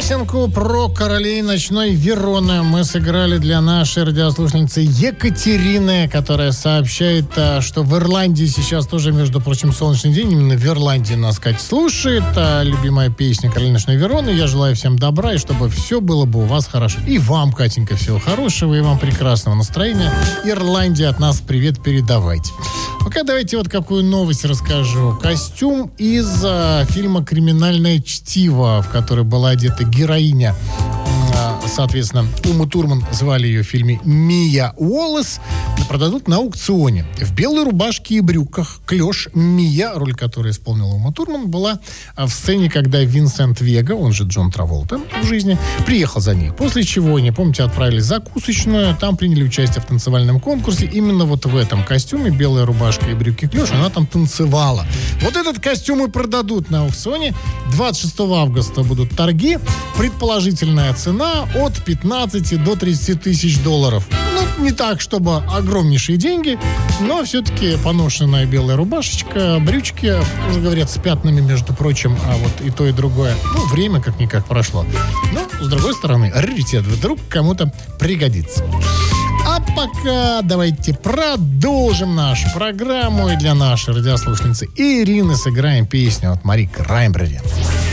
Песенку про королей ночной Вероны мы сыграли для нашей радиослушницы Екатерины, которая сообщает, что в Ирландии сейчас тоже, между прочим, солнечный день. Именно в Ирландии нас Катя слушает. Любимая песня «Королей ночной Вероны». Я желаю всем добра, и чтобы все было бы у вас хорошо. И вам, Катенька, всего хорошего, и вам прекрасного настроения. Ирландия от нас привет передавайте. Пока давайте вот какую новость расскажу. Костюм из фильма «Криминальное чтиво», в который была одета героиня, соответственно, Ума Турман, звали ее в фильме Мия Уоллес, продадут на аукционе. В белой рубашке и брюках клёш Мия, роль которой исполнила Ума Турман, была в сцене, когда Винсент Вега, он же Джон Траволта в жизни, приехал за ней. После чего, не помните, отправились в закусочную, там приняли участие в танцевальном конкурсе. Именно вот в этом костюме, белая рубашка и брюки клёш, она там танцевала. Вот этот костюм и продадут на аукционе. 26 августа будут торги. Предположительная цена от 15 до 30 тысяч долларов. Ну, не так, чтобы огромнейшие деньги, но все-таки поношенная белая рубашечка, брючки, уже говорят, с пятнами, между прочим, а вот и то, и другое. Ну, время как-никак прошло. Но, с другой стороны, раритет вдруг кому-то пригодится. А пока давайте продолжим нашу программу, и для нашей радиослушницы Ирины сыграем песню от Мари Краймбрери.